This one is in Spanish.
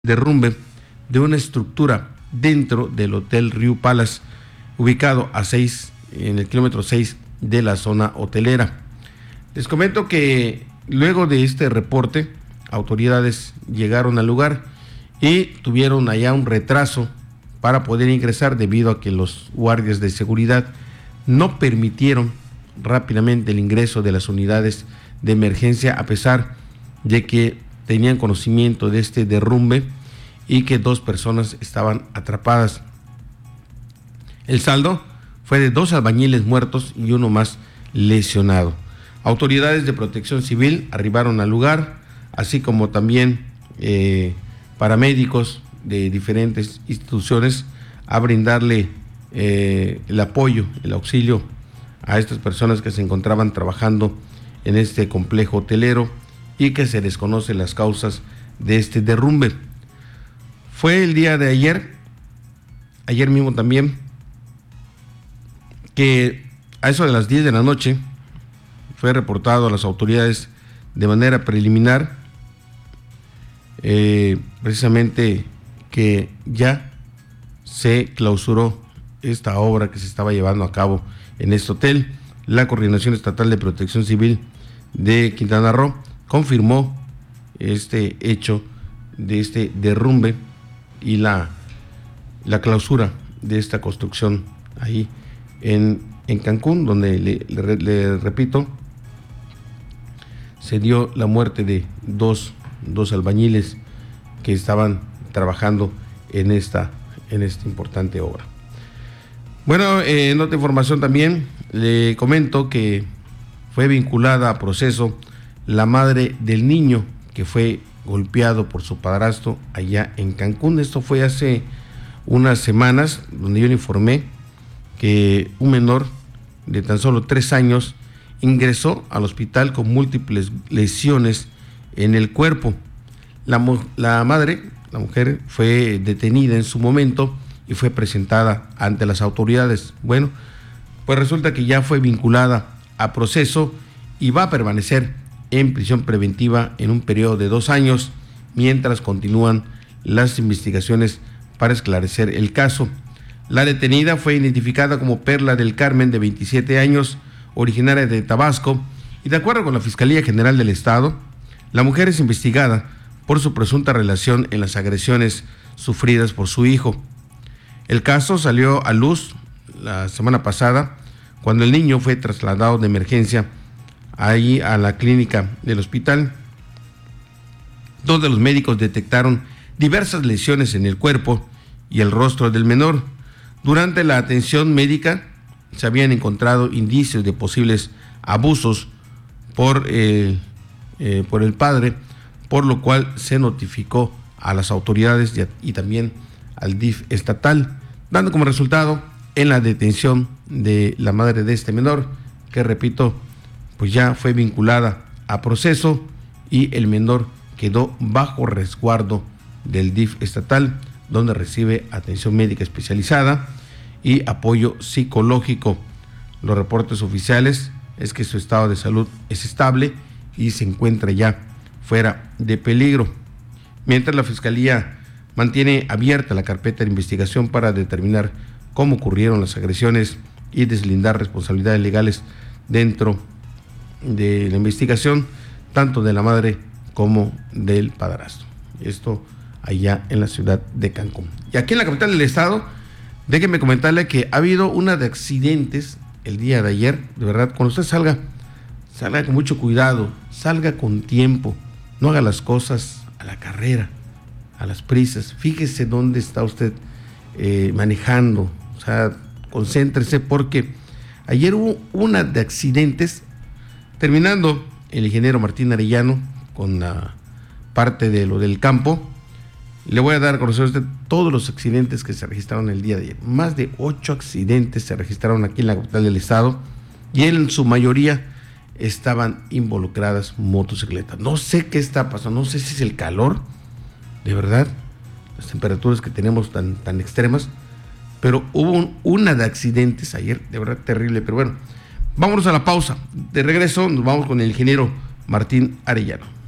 derrumbe de una estructura dentro del Hotel Riu Palace, ubicado en el kilómetro 6 de la zona hotelera. Les comento que luego de este reporte, autoridades llegaron al lugar y tuvieron allá un retraso para poder ingresar debido a que los guardias de seguridad no permitieron rápidamente el ingreso de las unidades de emergencia, a pesar de que tenían conocimiento de este derrumbe y que 2 personas estaban atrapadas. El saldo fue de 2 albañiles muertos y 1 más lesionado. Autoridades de protección civil arribaron al lugar, así como también paramédicos de diferentes instituciones, a brindarle el apoyo, el auxilio a estas personas que se encontraban trabajando en este complejo hotelero y que se desconocen las causas de este derrumbe. Fue el día de ayer mismo también, que a eso de las 10 de la noche fue reportado a las autoridades de manera preliminar, precisamente que ya se clausuró esta obra que se estaba llevando a cabo en este hotel. La Coordinación Estatal de Protección Civil de Quintana Roo confirmó este hecho de este derrumbe y la clausura de esta construcción ahí en Cancún, donde le repito, se dio la muerte de dos albañiles que estaban trabajando en esta importante obra. Bueno, en otra información también le comento que fue vinculada a proceso la madre del niño que fue golpeado por su padrastro allá en Cancún. Esto fue hace unas semanas, donde yo le informé que un menor de tan solo 3 años ingresó al hospital con múltiples lesiones en el cuerpo. La mujer, fue detenida en su momento y fue presentada ante las autoridades. Bueno, pues resulta que ya fue vinculada a proceso y va a permanecer en prisión preventiva en un periodo de 2 años, mientras continúan las investigaciones para esclarecer el caso. La detenida fue identificada como Perla del Carmen, de 27 años, originaria de Tabasco, y de acuerdo con la Fiscalía General del Estado, la mujer es investigada por su presunta relación en las agresiones sufridas por su hijo. El caso salió a luz la semana pasada, cuando el niño fue trasladado de emergencia ahí a la clínica del hospital, donde los médicos detectaron diversas lesiones en el cuerpo y el rostro del menor. Durante la atención médica se habían encontrado indicios de posibles abusos por el padre, por lo cual se notificó a las autoridades y también al DIF estatal, dando como resultado en la detención de la madre de este menor, que repito, pues ya fue vinculada a proceso, y el menor quedó bajo resguardo del DIF estatal, donde recibe atención médica especializada y apoyo psicológico. Los reportes oficiales es que su estado de salud es estable y se encuentra ya fuera de peligro, mientras la Fiscalía mantiene abierta la carpeta de investigación para determinar cómo ocurrieron las agresiones y deslindar responsabilidades legales dentro de la investigación, tanto de la madre como del padrastro. Esto allá en la ciudad de Cancún. Y aquí en la capital del estado, déjenme comentarle que ha habido una de accidentes el día de ayer. De verdad, cuando usted salga con mucho cuidado, salga con tiempo, no haga las cosas a la carrera, a las prisas. Fíjese dónde está usted manejando, o sea, concéntrese, porque ayer hubo una de accidentes. Terminando el ingeniero Martín Arellano con la parte de lo del campo, le voy a dar a conocer a usted todos los accidentes que se registraron el día de ayer. Más de 8 accidentes se registraron aquí en la capital del estado, y en su mayoría estaban involucradas motocicletas. No sé qué está pasando, no sé si es el calor, de verdad, las temperaturas que tenemos tan extremas, pero hubo una de accidentes ayer, de verdad terrible. Pero bueno, vámonos a la pausa. De regreso nos vamos con el ingeniero Martín Arellano.